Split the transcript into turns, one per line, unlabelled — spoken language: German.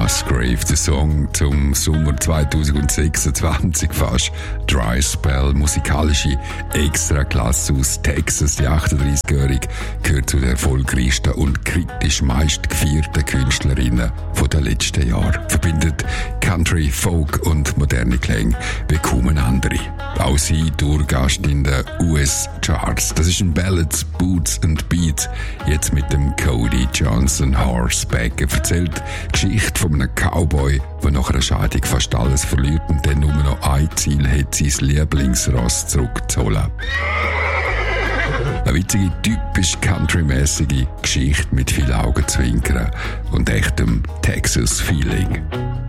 Musgrave, der Song zum Sommer 2026 fast. Dry Spell, musikalische Extraklasse aus Texas. Die 38-Jährige gehört zu den erfolgreichsten und kritisch meist gefeierten Künstlerinnen der letzten Jahre. Verbindet Country, Folk und moderne Klänge wie kaum eine andere. Auch sie Tourgast in den US-Charts. Das ist ein Ballads, Boots and Beats. Jetzt mit dem Cody Johnson Horseback. Er erzählt die Geschichte von einem Cowboy, der nach einer Scheidung fast alles verliert und dann nur noch ein Ziel hat, sein Lieblingsross zurückzuholen. Eine witzige, typisch country-mäßige Geschichte mit viel Augenzwinkern und echtem Texas-Feeling.